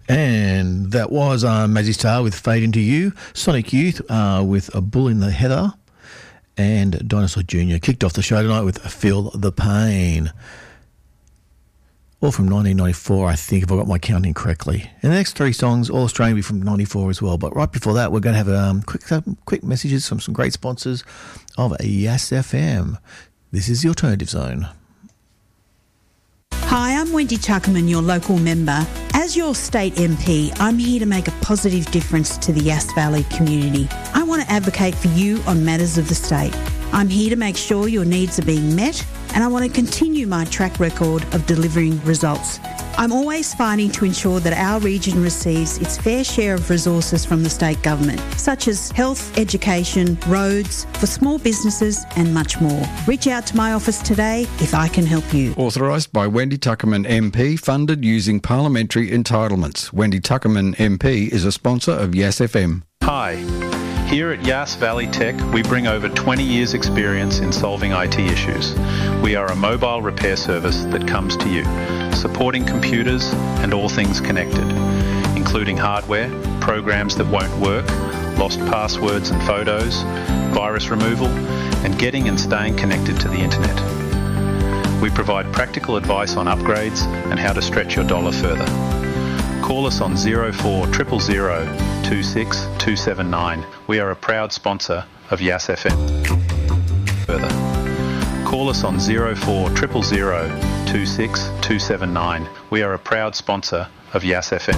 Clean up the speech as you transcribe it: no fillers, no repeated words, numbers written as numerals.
And that was Mazzy Star with Fade Into You, Sonic Youth with A Bull in the Heather, and Dinosaur Jr. kicked off the show tonight with Feel the Pain. All from 1994, I think, if I got my counting correctly. And the next three songs, all Australian, will be from 94 as well. But right before that, we're going to have quick messages from some great sponsors of Yes FM. This is the Alternative Zone. Hi, I'm Wendy Tuckerman, your local member. As your state MP, I'm here to make a positive difference to the Yass Valley community. I want to advocate for you on matters of the state. I'm here to make sure your needs are being met, and I want to continue my track record of delivering results. I'm always fighting to ensure that our region receives its fair share of resources from the state government, such as health, education, roads, for small businesses and much more. Reach out to my office today if I can help you. Authorised by Wendy Tuckerman MP, funded using parliamentary entitlements. Wendy Tuckerman MP is a sponsor of Yass FM. Hi. Here at Yass Valley Tech, we bring over 20 years' experience in solving IT issues. We are a mobile repair service that comes to you, supporting computers and all things connected, including hardware, programs that won't work, lost passwords and photos, virus removal, and getting and staying connected to the internet. We provide practical advice on upgrades and how to stretch your dollar further. Call us on 0400 26 279. We are a proud sponsor of Yass FM. Further. Call us on 0400 26 279. We are a proud sponsor of Yass FM.